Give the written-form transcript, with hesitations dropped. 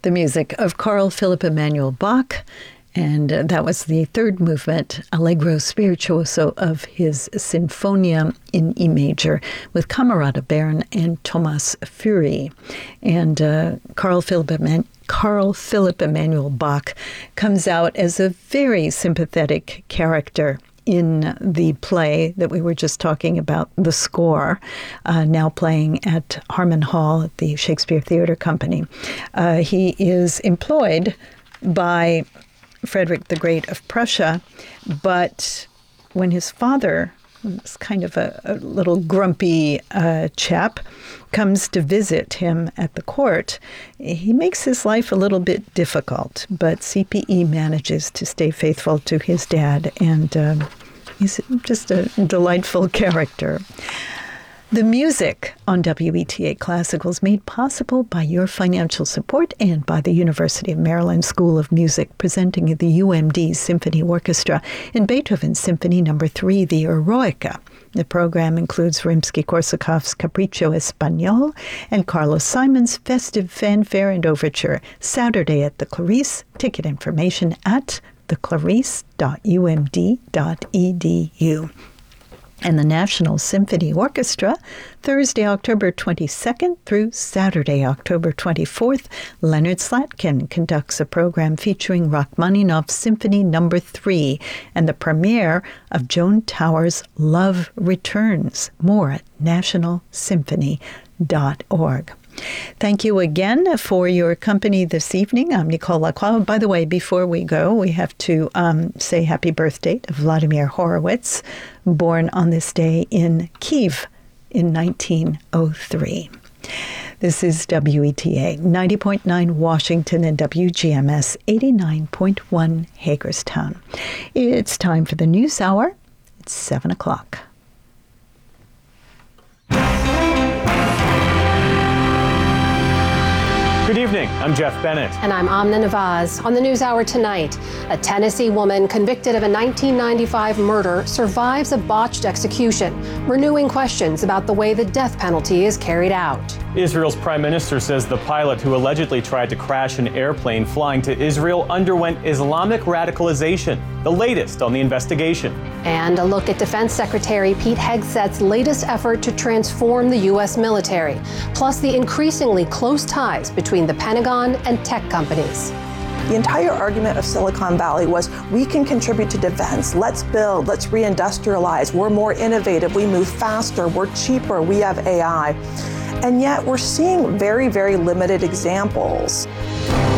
the music of Carl Philipp Emanuel Bach, and that was the third movement, Allegro Spirituoso, of his Sinfonia in E major, with Camerata Bern and Thomas Fury. And Carl Philipp Emanuel Bach comes out as a very sympathetic character in the play that we were just talking about, The Score, now playing at Harmon Hall at the Shakespeare Theatre Company. He is employed by Frederick the Great of Prussia, but when his father, this kind of a little grumpy chap, comes to visit him at the court, he makes his life a little bit difficult, but CPE manages to stay faithful to his dad, and he's just a delightful character. The music on WETA Classical is made possible by your financial support and by the University of Maryland School of Music, presenting the UMD Symphony Orchestra in Beethoven's Symphony No. 3, the Eroica. The program includes Rimsky-Korsakov's Capriccio Espagnol and Carlos Simon's Festive Fanfare and Overture, Saturday at the Clarice. Ticket information at theclarice.umd.edu. And the National Symphony Orchestra, Thursday, October 22nd through Saturday, October 24th, Leonard Slatkin conducts a program featuring Rachmaninoff's Symphony No. 3 and the premiere of Joan Tower's Love Returns. More at nationalsymphony.org. Thank you again for your company this evening. I'm Nicole Lacroix. By the way, before we go, we have to say happy birthday to Vladimir Horowitz, born on this day in Kiev in 1903. This is WETA 90.9 Washington and WGMS 89.1 Hagerstown. It's time for the News Hour. It's 7 o'clock. Good evening, I'm Jeff Bennett. And I'm Amna Nawaz. On the NewsHour tonight, a Tennessee woman convicted of a 1995 murder survives a botched execution, renewing questions about the way the death penalty is carried out. Israel's prime minister says the pilot who allegedly tried to crash an airplane flying to Israel underwent Islamic radicalization. The latest on the investigation. And a look at Defense Secretary Pete Hegseth's latest effort to transform the U.S. military, plus the increasingly close ties between the Pentagon and tech companies. The entire argument of Silicon Valley was, we can contribute to defense. Let's build, let's reindustrialize. We're more innovative, we move faster, we're cheaper, we have AI. And yet we're seeing very, very limited examples.